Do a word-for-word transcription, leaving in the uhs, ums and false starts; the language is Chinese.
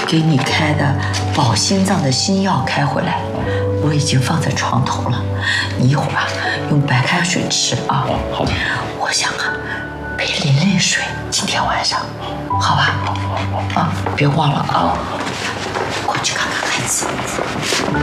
给你开的保心脏的新药开回来，我已经放在床头了。你一会儿啊，用白开水吃啊。 好的。 我想啊，别淋泪水，今天晚上，好吧？啊，别忘了啊。过去看看孩子。